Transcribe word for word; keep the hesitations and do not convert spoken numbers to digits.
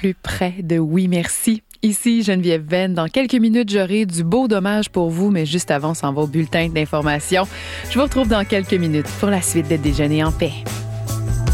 plus près de Oui Merci. Ici Geneviève Venn. Dans quelques minutes, j'aurai du beau dommage pour vous, mais juste avant, s'en va au bulletin d'information. Je vous retrouve dans quelques minutes pour la suite de Déjeuner en paix.